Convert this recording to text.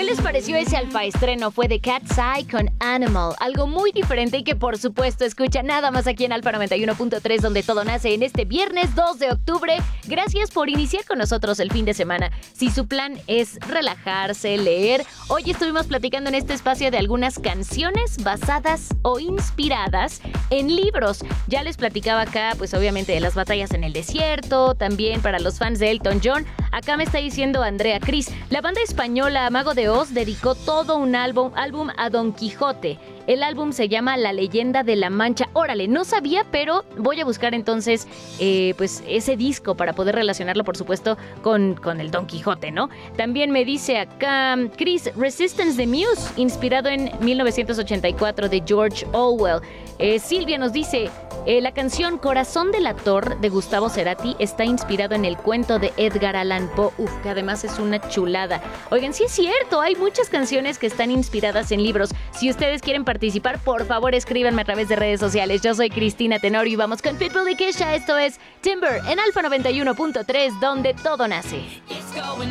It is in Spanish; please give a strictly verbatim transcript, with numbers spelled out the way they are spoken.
¿Qué les pareció ese alfa estreno? Fue de Cat's Eye con Animal, algo muy diferente y que por supuesto escucha nada más aquí en Alfa noventa y uno punto tres, donde todo nace en este viernes dos de octubre. Gracias por iniciar con nosotros el fin de semana. Si su plan es relajarse, leer, hoy estuvimos platicando en este espacio de algunas canciones basadas o inspiradas en libros. Ya les platicaba acá, pues obviamente de las batallas en el desierto, también para los fans de Elton John. Acá me está diciendo Andrea Cris, la banda española Mago de Oz dedicó todo un álbum, álbum a Don Quijote. El álbum se llama La Leyenda de la Mancha. Órale, no sabía, pero voy a buscar entonces eh, pues ese disco para poder relacionarlo, por supuesto, con, con el Don Quijote, ¿no? También me dice acá Chris, Resistance the Muse, inspirado en mil novecientos ochenta y cuatro de George Orwell. Eh, Silvia nos dice, eh, la canción Corazón delator de Gustavo Cerati está inspirado en el cuento de Edgar Allan Poe. Uf, que además es una chulada. Oigan, sí es cierto, hay muchas canciones que están inspiradas en libros. Si ustedes quieren participar, por favor escríbanme a través de redes sociales. Yo soy Cristina Tenorio y vamos con Pitbull y Kesha. Esto es Timber en Alfa noventa y uno punto tres, donde todo nace.